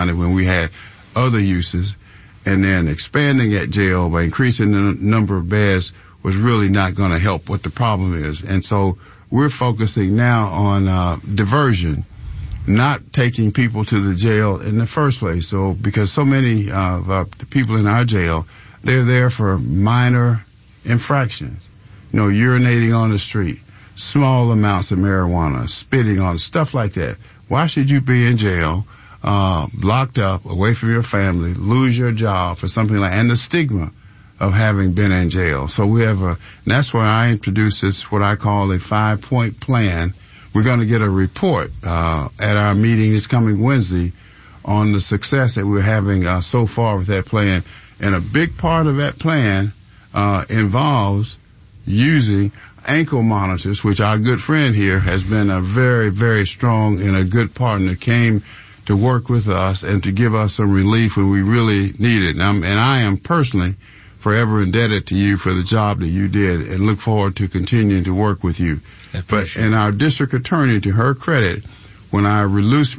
when we had other uses, and then expanding that jail by increasing the number of beds was really not going to help what the problem is. And so we're focusing now on diversion, not taking people to the jail in the first place. So because so many of the people in our jail, they're there for minor infractions, urinating on the street, small amounts of marijuana, spitting on stuff like that. Why should you be in jail, locked up, away from your family, lose your job for something like, and the stigma of having been in jail? So we have and that's why I introduced this, what I call a 5-point plan. We're going to get a report, at our meeting this coming Wednesday on the success that we're having, so far with that plan. And a big part of that plan, involves using ankle monitors, which our good friend here has been a very, very strong and a good partner, came to work with us and to give us some relief when we really need it. And I am personally forever indebted to you for the job that you did, and look forward to continuing to work with you. And our district attorney, to her credit, when I released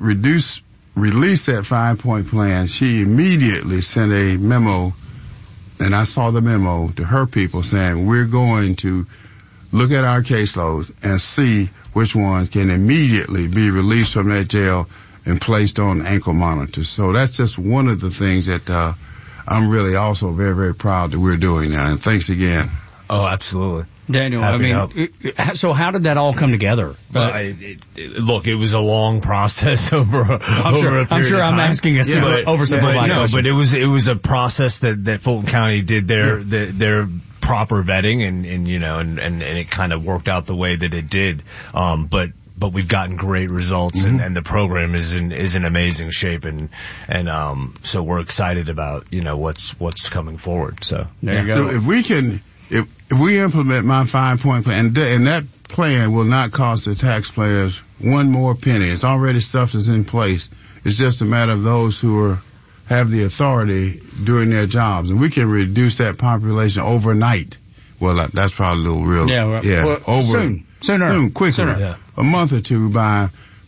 that 5-point plan, she immediately sent a memo, and I saw the memo to her people saying, we're going to look at our caseloads and see which ones can immediately be released from that jail and placed on ankle monitors. So that's just one of the things that I'm really also very, very proud that we're doing now. And thanks again. Oh, absolutely. Daniel, so how did that all come together? Look, it was a long process over a period of time. I'm asking a super oversimplified question. But it was a process that Fulton County did their proper vetting, and it kind of worked out the way that it did. But we've gotten great results, and the program is in amazing shape, and so we're excited about what's coming forward. So there you go. So if we implement my 5-point plan, and that plan will not cost the taxpayers one more penny. It's already stuff that's in place. It's just a matter of those who have the authority doing their jobs, and we can reduce that population overnight. Well, that's probably a little real. Soon, quicker. Yeah. A month or two by,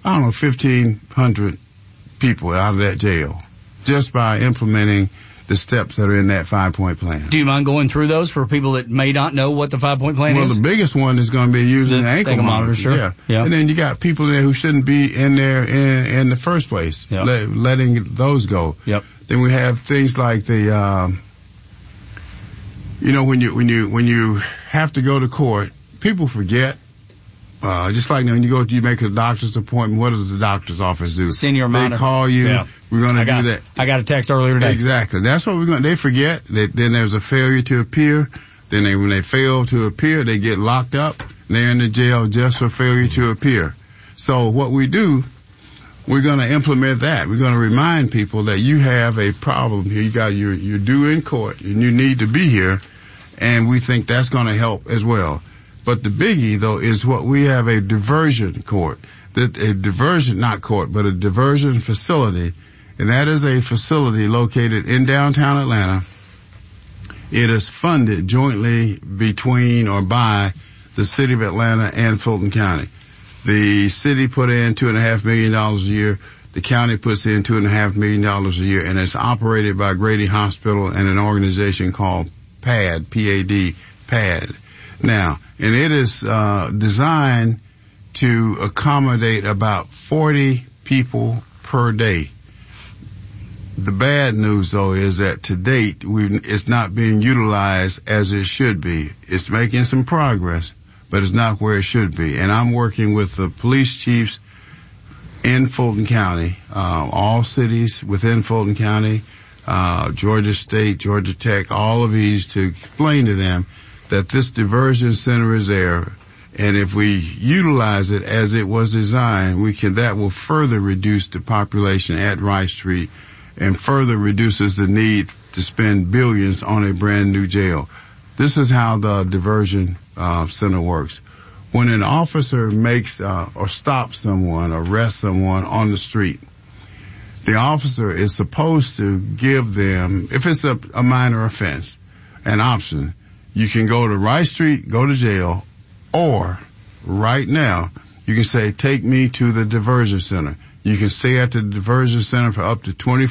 1,500 people out of that jail, just by implementing the steps that are in that 5-point plan. Do you mind going through those for people that may not know what the 5-point plan is? Well, the biggest one is going to be using the ankle monitor. Sure. Yeah. And then you got people there who shouldn't be in there in the first place, letting those go. Yep. Then we have things like the, when you have to go to court, people forget. Just like when you make a doctor's appointment, what does the doctor's office do? Senior monitor. They call you. Yeah. We're going to do that. I got a text earlier today. Exactly. That's what we're going to. They forget. Then there's a failure to appear. Then when they fail to appear, they get locked up. They're in the jail just for failure to appear. So what we do, we're going to implement that. We're going to remind people that you have a problem here. You're due in court and you need to be here. And we think that's going to help as well. But the biggie, though, is what we have a diversion court. A diversion facility. And that is a facility located in downtown Atlanta. It is funded jointly between or by the city of Atlanta and Fulton County. The city put in $2.5 million a year. The county puts in $2.5 million a year, and it's operated by Grady Hospital and an organization called PAD, P-A-D, PAD. Now, and it is designed to accommodate about 40 people per day. The bad news, though, is that to date, it's not being utilized as it should be. It's making some progress, but it's not where it should be. And I'm working with the police chiefs in Fulton County, all cities within Fulton County, Georgia State, Georgia Tech, all of these, to explain to them that this diversion center is there. And if we utilize it as it was designed, that will further reduce the population at Rice Street and further reduces the need to spend billions on a brand new jail. This is how the diversion center works. When an officer makes or stops someone, arrests someone on the street, the officer is supposed to give them, if it's a minor offense, an option. You can go to Rice Street, go to jail, or right now you can say, take me to the diversion center. You can stay at the diversion center for up to 24